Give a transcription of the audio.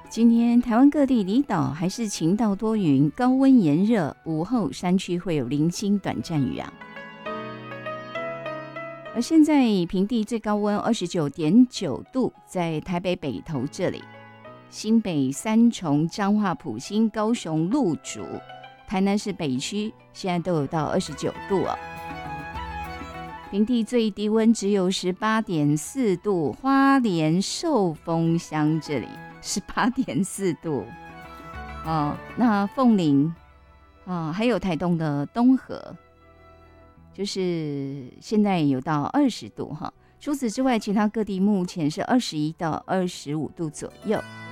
今天台湾各地离岛还是晴到多云，高温炎热，午后山区会有零星短暂雨啊。而现在平地最高温29.9度，在台北北投这里，新北三重、彰化埔心、高雄鹿竹、台南市北区现在都有到29度哦。平地最低温只有18.4度，花莲寿丰乡这里18.4度哦。那凤林还有台东的东河，就是现在有到20度哈。除此之外，其他各地目前是21到25度左右。